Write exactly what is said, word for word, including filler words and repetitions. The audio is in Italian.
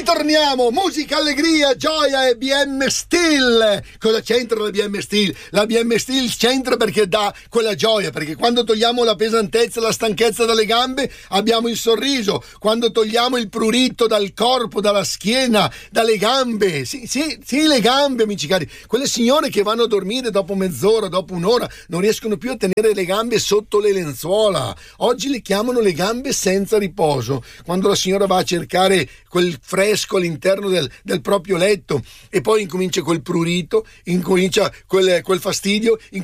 Ritorniamo, musica, allegria, gioia e B M Steel. Cosa c'entra la B M Steel? La B M Steel c'entra perché dà quella gioia, perché quando togliamo la pesantezza, la stanchezza dalle gambe abbiamo il sorriso, quando togliamo il prurito dal corpo, dalla schiena, dalle gambe, sì, sì, sì, le gambe, amici cari, quelle signore che vanno a dormire dopo mezz'ora, dopo un'ora, non riescono più a tenere le gambe sotto le lenzuola. Oggi le chiamano le gambe senza riposo, quando la signora va a cercare quel fresco all'interno del, del proprio letto e poi incomincia quel prurito, incomincia quel, quel fastidio,